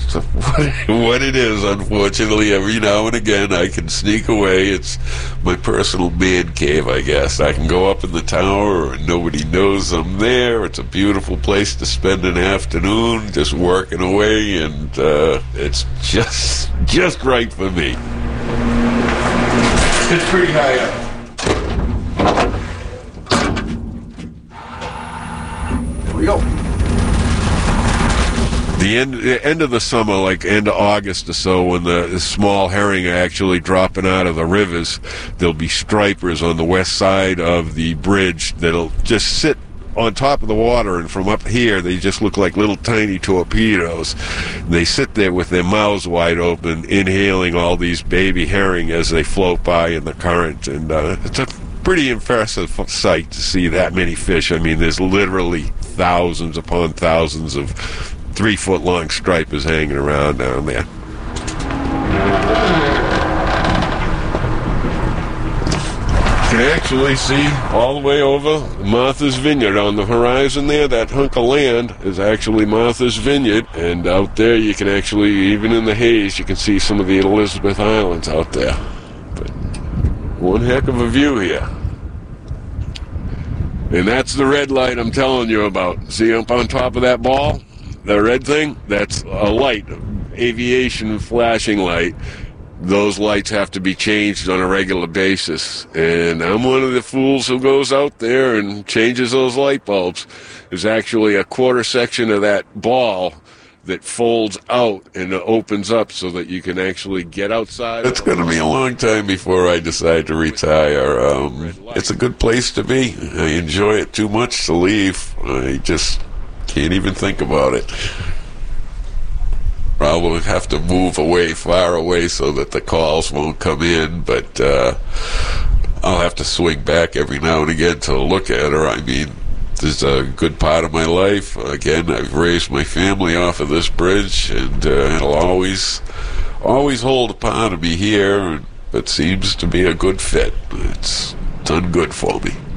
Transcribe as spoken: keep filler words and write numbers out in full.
just what it is, unfortunately. Every now and again I can sneak away. It's my personal man cave, I guess. I can go up in the tower and nobody knows I'm there. It's a beautiful place to spend an afternoon just working away, and uh, it's just just right for me. It's pretty high up. There we go. The end, the end of the summer, like end of August or so, when the, the small herring are actually dropping out of the rivers, there'll be stripers on the west side of the bridge that'll just sit on top of the water, and from up here they just look like little tiny torpedoes. They sit there with their mouths wide open, inhaling all these baby herring as they float by in the current, and uh, it's a pretty impressive sight to see that many fish. I mean, there's literally thousands upon thousands of three-foot-long stripers hanging around down there. You can actually see all the way over Martha's Vineyard on the horizon there. That hunk of land is actually Martha's Vineyard, and out there you can actually, even in the haze, you can see some of the Elizabeth Islands out there. But one heck of a view here. And that's the red light I'm telling you about. See up on top of that ball? The red thing? That's a light, aviation flashing light. Those lights have to be changed on a regular basis, and I'm one of the fools who goes out there and changes those light bulbs. There's actually a quarter section of that ball that folds out and opens up so that you can actually get outside. It's going to be a long time before I decide to retire. Um, it's a good place to be. I enjoy it too much to leave. I just can't even think about it. Probably have to move away, far away, so that the calls won't come in, but uh, I'll have to swing back every now and again to look at her. I mean, this is a good part of my life. Again, I've raised my family off of this bridge, and uh, it'll always, always hold a part of me here, but seems to be a good fit. It's done good for me.